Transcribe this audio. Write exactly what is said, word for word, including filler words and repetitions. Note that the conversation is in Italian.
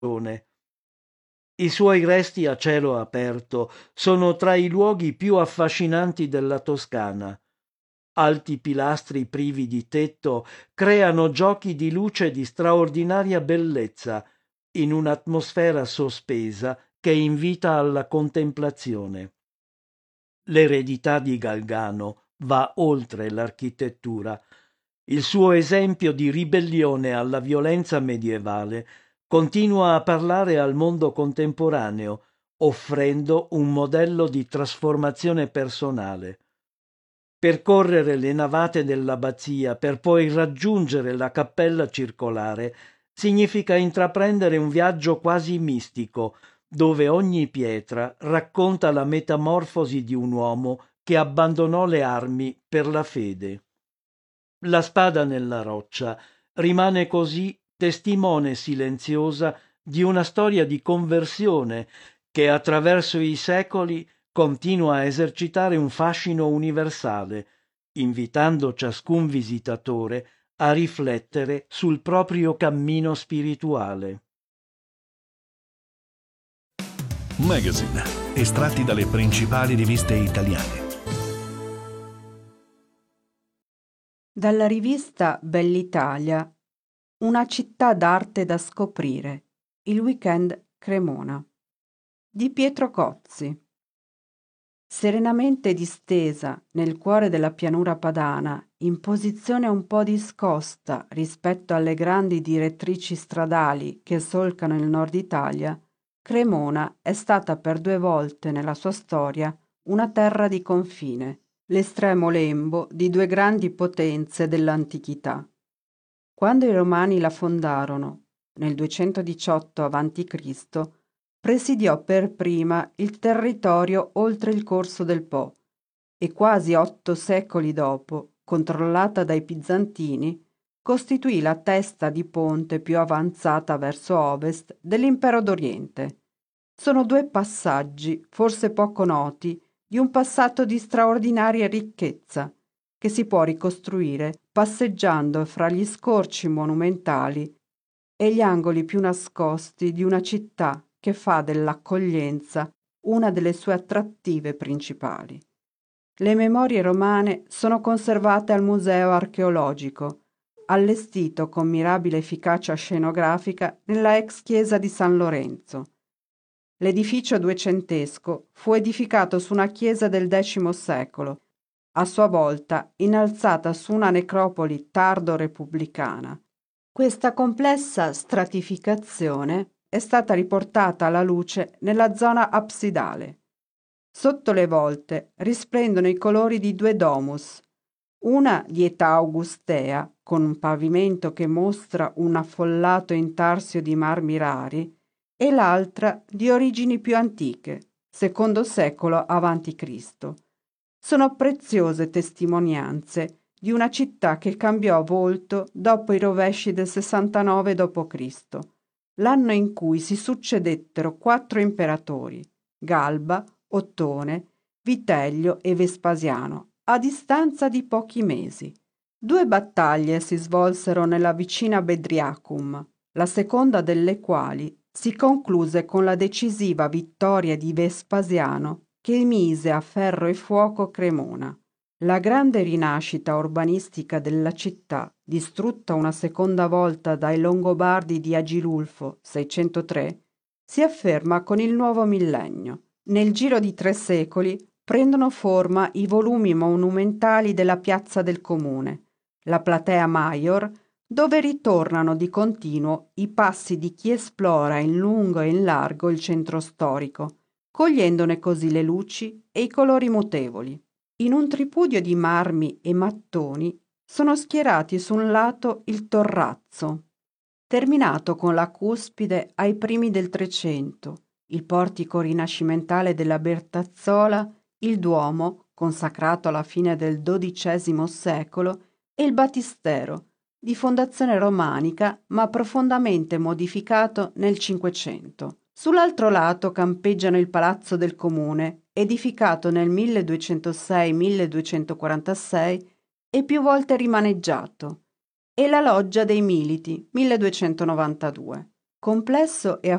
I suoi resti a cielo aperto sono tra i luoghi più affascinanti della Toscana. Alti pilastri privi di tetto creano giochi di luce di straordinaria bellezza in un'atmosfera sospesa che invita alla contemplazione. L'eredità di Galgano va oltre l'architettura. Il suo esempio di ribellione alla violenza medievale continua a parlare al mondo contemporaneo, offrendo un modello di trasformazione personale. Percorrere le navate dell'abbazia per poi raggiungere la cappella circolare significa intraprendere un viaggio quasi mistico, dove ogni pietra racconta la metamorfosi di un uomo che abbandonò le armi per la fede. La spada nella roccia rimane così testimone silenziosa di una storia di conversione che attraverso i secoli continua a esercitare un fascino universale, invitando ciascun visitatore a riflettere sul proprio cammino spirituale. Magazine, estratti dalle principali riviste italiane. Dalla rivista Bell'Italia, una città d'arte da scoprire, il weekend Cremona, di Pietro Cozzi. Serenamente distesa nel cuore della pianura padana, in posizione un po' discosta rispetto alle grandi direttrici stradali che solcano il nord Italia, Cremona è stata per due volte nella sua storia una terra di confine, l'estremo lembo di due grandi potenze dell'antichità. Quando i Romani la fondarono, nel duecentodiciotto avanti Cristo, presidiò per prima il territorio oltre il corso del Po e quasi otto secoli dopo, controllata dai Bizantini, costituì la testa di ponte più avanzata verso ovest dell'impero d'Oriente. Sono due passaggi, forse poco noti, di un passato di straordinaria ricchezza, che si può ricostruire passeggiando fra gli scorci monumentali e gli angoli più nascosti di una città che fa dell'accoglienza una delle sue attrattive principali. Le memorie romane sono conservate al Museo archeologico, allestito con mirabile efficacia scenografica nella ex chiesa di San Lorenzo. L'edificio duecentesco fu edificato su una chiesa del X secolo, a sua volta innalzata su una necropoli tardo-repubblicana. Questa complessa stratificazione è stata riportata alla luce nella zona absidale. Sotto le volte risplendono i colori di due domus, una di età augustea, con un pavimento che mostra un affollato intarsio di marmi rari, e l'altra di origini più antiche, secondo secolo avanti Cristo. Sono preziose testimonianze di una città che cambiò volto dopo i rovesci del sessantanove dopo Cristo, l'anno in cui si succedettero quattro imperatori, Galba, Ottone, Vitellio e Vespasiano, a distanza di pochi mesi. Due battaglie si svolsero nella vicina Bedriacum, la seconda delle quali si concluse con la decisiva vittoria di Vespasiano che mise a ferro e fuoco Cremona. La grande rinascita urbanistica della città, distrutta una seconda volta dai Longobardi di Agilulfo (seicentotre), si afferma con il nuovo millennio. Nel giro di tre secoli prendono forma i volumi monumentali della piazza del Comune, la Platea Maior, dove ritornano di continuo i passi di chi esplora in lungo e in largo il centro storico, cogliendone così le luci e i colori mutevoli. In un tripudio di marmi e mattoni sono schierati su un lato il torrazzo, terminato con la cuspide ai primi del Trecento, il portico rinascimentale della Bertazzola, il Duomo, consacrato alla fine del dodicesimo secolo, e il battistero, di fondazione romanica ma profondamente modificato nel Cinquecento. Sull'altro lato campeggiano il Palazzo del Comune, edificato nel milleduecentosei milleduecentoquarantasei e più volte rimaneggiato, e la Loggia dei Militi, milleduecentonovantadue. complesso e